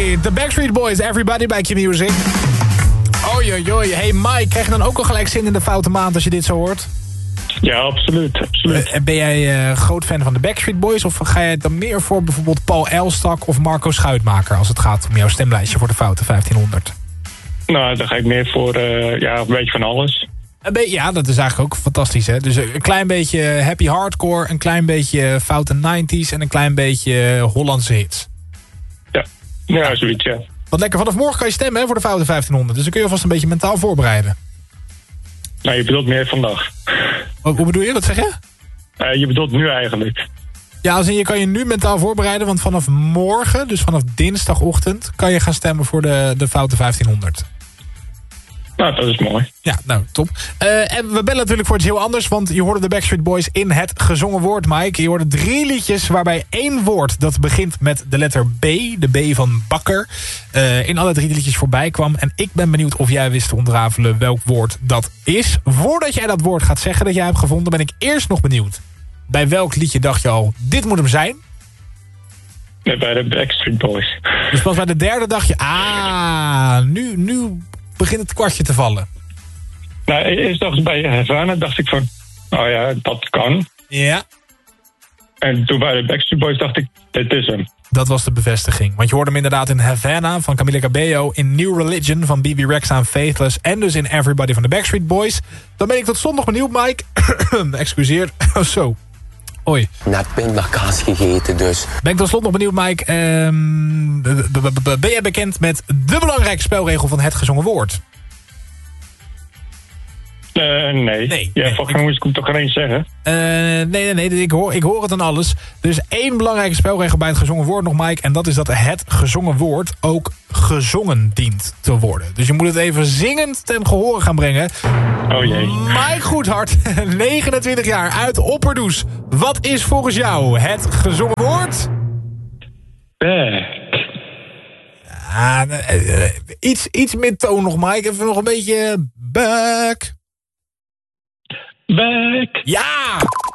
The Backstreet Boys, Everybody by Q-Music. Oei. Hey Mike, krijg je dan ook al gelijk zin in de foute maand als je dit zo hoort? Ja, absoluut. Ben jij groot fan van de Backstreet Boys? Of ga je dan meer voor bijvoorbeeld Paul Elstak of Marco Schuitmaker... als het gaat om jouw stemlijstje voor de foute 1500? Nou, daar ga ik meer voor een beetje van alles. Ja, dat is eigenlijk ook fantastisch, hè? Dus een klein beetje happy hardcore, een klein beetje foute 90s... en een klein beetje Hollandse hits. Ja, zoiets, ja. Wat lekker, vanaf morgen kan je stemmen hè, voor de foute 1500. Dus dan kun je alvast een beetje mentaal voorbereiden. Nou, je bedoelt meer vandaag. Hoe bedoel je? Wat zeg je? Je bedoelt nu eigenlijk. Ja, als in je kan je nu mentaal voorbereiden... want vanaf morgen, dus vanaf dinsdagochtend... kan je gaan stemmen voor de foute 1500. Nou, dat is mooi. Ja, nou, top. En we bellen natuurlijk voor iets heel anders... want je hoorde de Backstreet Boys in het gezongen woord, Mike. Je hoorde 3 liedjes waarbij 1 woord... dat begint met de letter B, de B van bakker... in alle 3 liedjes voorbij kwam. En ik ben benieuwd of jij wist te ontrafelen welk woord dat is. Voordat jij dat woord gaat zeggen dat jij hebt gevonden... ben ik eerst nog benieuwd. Bij welk liedje dacht je al, dit moet hem zijn? Nee, bij de Backstreet Boys. Dus pas bij de derde dacht je... nu begint het kwartje te vallen. Nou, eerst dacht ik bij Havana, dacht ik van... nou ja, dat kan. Ja. En toen bij de Backstreet Boys dacht ik, dit is hem. Dat was de bevestiging. Want je hoorde hem inderdaad in Havana van Camila Cabello... in New Religion van BB Rexa en Faithless... en dus in Everybody van de Backstreet Boys. Dan ben ik tot slot nog benieuwd, Mike. Excuseer. Oh, zo. Oei. Net pindakaas gegeten dus. Ben ik tot slot nog benieuwd, Mike. Ben jij bekend met de belangrijke spelregel van het gezongen woord? Nee. Ja, volgens mij moest ik hem toch alleen zeggen. Nee. Ik hoor het aan alles. Er is 1 belangrijke spelregel bij het gezongen woord nog, Mike. En dat is dat het gezongen woord ook gezongen dient te worden. Dus je moet het even zingend ten gehore gaan brengen. Oh jee. Mike Goedhart, 29 jaar, uit Opperdoes. Wat is volgens jou het gezongen woord? Back. Iets meer toon nog, Mike. Even nog een beetje back. Back. Ja!